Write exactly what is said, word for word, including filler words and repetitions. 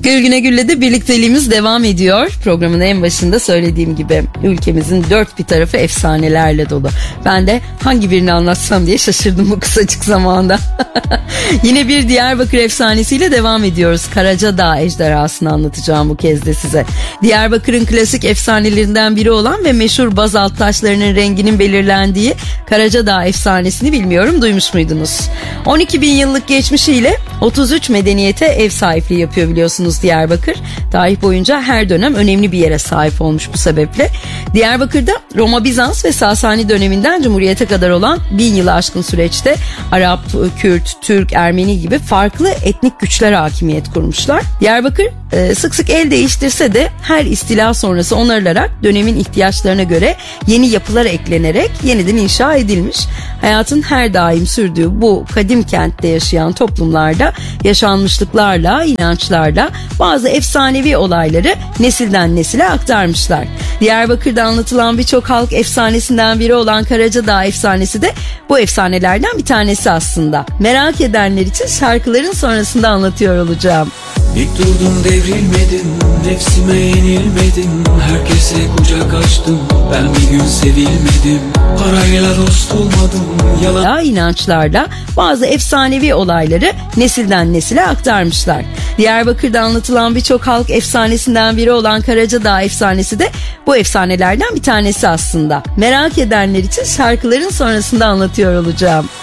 Gül Güne Gül'le de birlikteliğimiz devam ediyor. Programın en başında söylediğim gibi ülkemizin dört bir tarafı efsanelerle dolu. Ben de hangi birini anlatsam diye şaşırdım bu kısacık zamanda. Yine bir Diyarbakır efsanesiyle devam ediyoruz. Karacadağ ejderhasını anlatacağım bu kez de size. Diyarbakır'ın klasik efsanelerinden biri olan ve meşhur bazalt taşlarının renginin belirlendiği Karacadağ efsanesini bilmiyorum, duymuş muydunuz? on iki bin yıllık geçmişiyle otuz üç medeniyete ev sahipliği yapıyor biliyorsunuz Diyarbakır. Tarih boyunca her dönem önemli bir yere sahip olmuş bu sebeple. Diyarbakır'da Roma, Bizans ve Sasani döneminden Cumhuriyete kadar olan bin yılı aşkın süreçte Arap, Kürt, Türk, Ermeni gibi farklı etnik güçler hakimiyet kurmuşlar. Diyarbakır e, sık sık el değiştirse de her istila sonrası onarılarak dönemin ihtiyaçlarına göre yeni yapılar eklenerek yeniden inşa edilmiş. Hayatın her daim sürdüğü bu kadim kentte yaşayan toplumlarda yaşanmışlıklarla, inançlarla bazı efsanevi olayları nesilden nesile aktarmışlar. Diyarbakır'da anlatılan birçok halk efsanesinden biri olan Karacadağ efsanesi de bu efsanelerden bir tanesi aslında. Merak edenler için şarkıların sonrasında anlatıyor olacağım. İlk durdum devrilmedim, nefsime yenilmedim, herkese kucak açtım, ben bir gün sevilmedim, parayla dost olmadım, yalan inançlarla bazı efsanevi olayları nesilden nesile aktarmışlar. Diyarbakır'da anlatılan birçok halk efsanesinden biri olan Karacadağ efsanesi de bu efsanelerden bir tanesi aslında. Merak edenler için şarkıların sonrasında anlatıyor olacağım.